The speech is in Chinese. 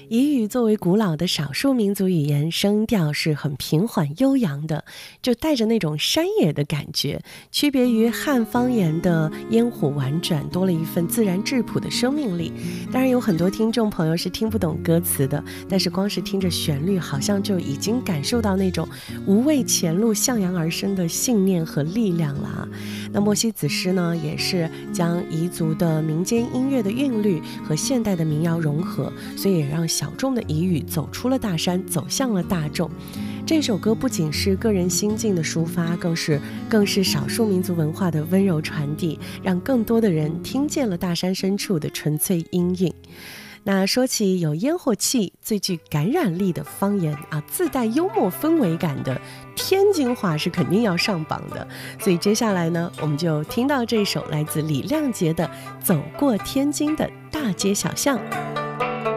彝语作为古老的少数民族语言，声调是很平缓悠扬的，就带着那种山野的感觉，区别于汉方言的烟火婉转，多了一份自然质朴的生命力。当然有很多听众朋友是听不懂歌词的，但是光是听着旋律，好像就已经感受到那种无畏前路向阳而生的信念和力量了啊。那莫西子诗呢，也是将彝族的民间音乐的韵律和现代的民谣融合，所以也让小众的彝语走出了大山，走向了大众。这首歌不仅是个人心境的抒发，更是少数民族文化的温柔传递，让更多的人听见了大山深处的纯粹音韵。那说起有烟火气、最具感染力的方言啊，自带幽默氛围感的天津话是肯定要上榜的。所以接下来呢，我们就听到这首来自李亮杰的《走过天津的大街小巷》。